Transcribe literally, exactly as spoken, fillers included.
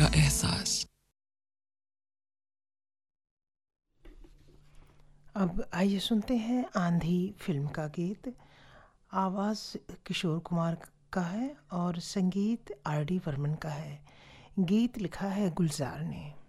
एहसास। अब आइए सुनते हैं आंधी फिल्म का गीत। आवाज़ किशोर कुमार का है और संगीत आर डी बर्मन का है। गीत लिखा है गुलजार ने।